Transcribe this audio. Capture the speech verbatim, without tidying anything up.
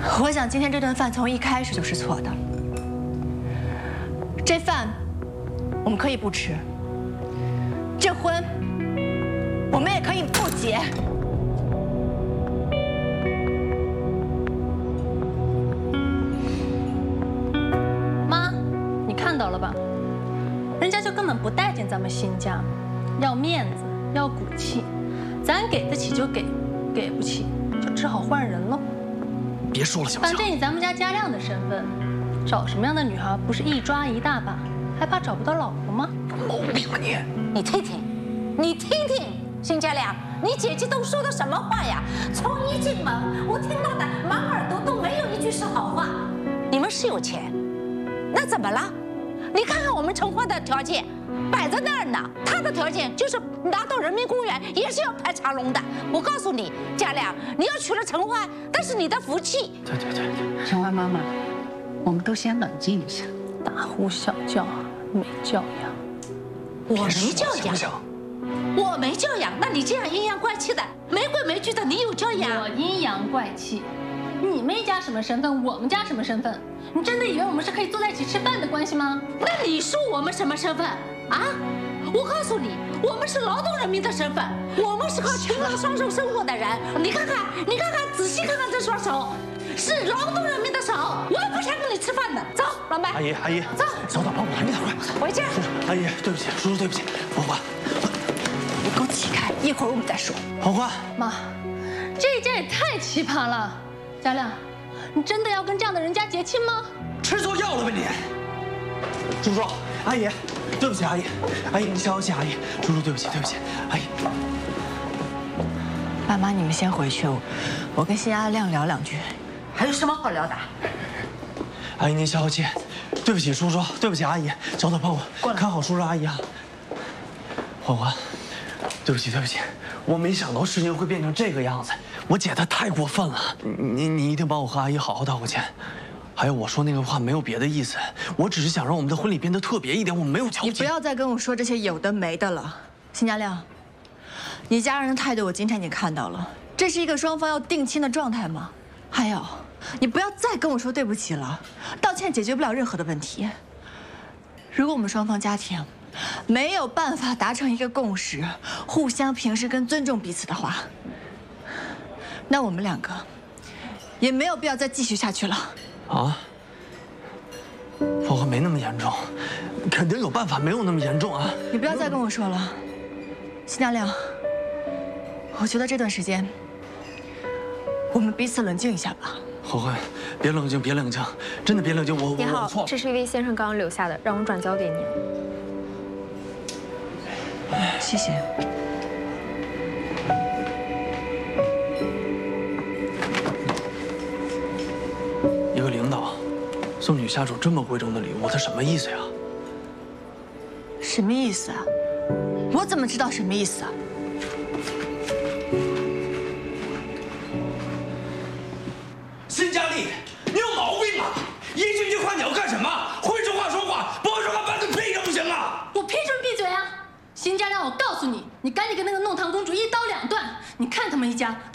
我想今天这顿饭从一开始就是错的。这饭我们可以不吃，这婚我们也可以不结。 妈，你看到了吧？人家就根本不待见咱们新家，要面子，要骨气，咱给得起就给，给不起就只好换人喽。 别说了，行不行？ 反正以咱们家家亮的身份，找什么样的女孩不是一抓一大把，还怕找不到老婆吗？ 有毛病啊你！ 你听听，你听听，辛家亮，你姐姐都说的什么话呀？从一进门，我听到的满耳朵都没有一句是好话。你们是有钱，那怎么了？你看看我们陈欢的条件，摆在那儿呢。他的条件就是拿到人民公园也是要排长龙的。我告诉你，家亮，你要娶了陈欢，那是你的福气。 对对对对， 陈欢妈妈，我们都先冷静一下。 大呼小叫，没教养。 我没教养， 行不行？ 我没教养，那你这样阴阳怪气的，没规没矩的，你有教养？ 我阴阳怪气，你们一家什么身份？我们家什么身份？你真的以为我们是可以坐在一起吃饭的关系吗？ 那你说我们什么身份啊？我告诉你，我们是劳动人民的身份，我们是靠勤劳双手生活的人。你看看，你看看，仔细看看这双手，是劳动人民的手。我也不想跟你吃饭的。走，老麦。 阿姨，阿姨， 走， 小岛帮我拦着他，快！ 回家。 叔叔，阿姨，对不起，叔叔对不起，黄欢， 你给我起开，一会儿我们再说。 黄欢， 妈，这家也太奇葩了。家亮，你真的要跟这样的人家结亲吗？ 吃错药了吧你？叔叔，阿姨，对不起，阿姨，阿姨，你消气，阿姨，叔叔对不起，对不起，阿姨。 爸妈，你们先回去，我我跟辛阿亮聊两句。 还有什么好聊的？ 阿姨您消气，对不起叔叔，对不起阿姨，小岛帮我看好叔叔阿姨啊。欢欢，对不起对不起，我没想到事情会变成这个样子，我姐她太过分了，你你一定帮我和阿姨好好道个歉。还有我说那个话没有别的意思，我只是想让我们的婚礼变得特别一点，我们没有交集。 你不要再跟我说这些有的没的了，辛家亮，你家人的态度我今天已经看到了，这是一个双方要定亲的状态吗？还有，你不要再跟我说对不起了，道歉解决不了任何的问题。如果我们双方家庭没有办法达成一个共识，互相平视跟尊重彼此的话，那我们两个也没有必要再继续下去了。 啊？欢欢没那么严重，肯定有办法，没有那么严重啊！ 你不要再跟我说了，辛家亮，我觉得这段时间我们彼此冷静一下吧。 欢欢，别冷静，别冷静，真的别冷静，我你好， 我错了。 这是一位先生刚刚留下的，让我转交给您。 谢谢。 一个领导送女下属这么贵重的礼物，他什么意思呀？ 什么意思啊？我怎么知道什么意思啊？ 辛佳丽，你有毛病啊！一句一句话你要干什么？会说话说话，不会说话把嘴闭上不行吗？ 我凭什么闭嘴啊？辛家亮，我告诉你，你赶紧跟那个弄堂公主一刀两断！你看他们一家